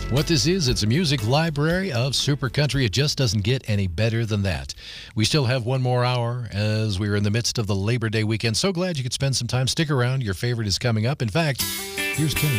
What this is, it's a music library of super country. It just doesn't get any better than that. We still have one more hour as we're in the midst of the Labor Day weekend. So glad you could spend some time. Stick around. Your favorite is coming up. In fact, here's Kenny.